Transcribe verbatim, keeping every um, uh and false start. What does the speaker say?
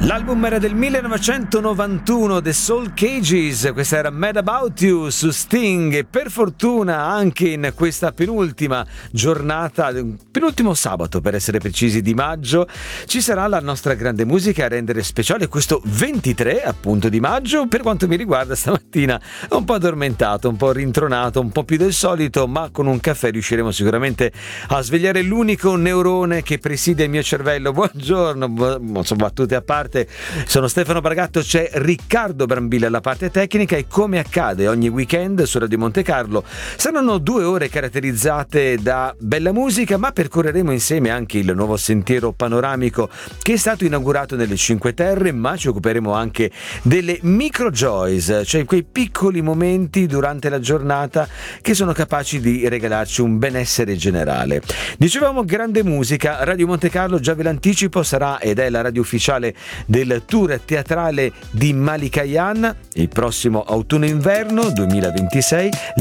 L'album era del millenovecentonovantuno, The Soul Cages, questa era Mad About You su Sting, e per fortuna anche in questa penultima giornata, penultimo sabato per essere precisi di maggio, ci sarà la nostra grande musica a rendere speciale questo ventitré appunto di maggio. Per quanto mi riguarda stamattina un po' addormentato, un po' rintronato, un po' più del solito, ma con un caffè riusciremo sicuramente a svegliare l'unico neurone che presidia il mio cervello. Buongiorno, insomma, battute a parte. Sono Stefano Bragatto, c'è Riccardo Brambilla alla parte tecnica e, come accade ogni weekend su Radio Monte Carlo, saranno due ore caratterizzate da bella musica, ma percorreremo insieme anche il nuovo sentiero panoramico che è stato inaugurato nelle Cinque Terre, ma ci occuperemo anche delle micro joys, cioè quei piccoli momenti durante la giornata che sono capaci di regalarci un benessere generale. Dicevamo grande musica, Radio Monte Carlo, già ve l'anticipo, sarà ed è la radio ufficiale del tour teatrale di Malika Ayane il prossimo autunno-inverno duemilaventisei.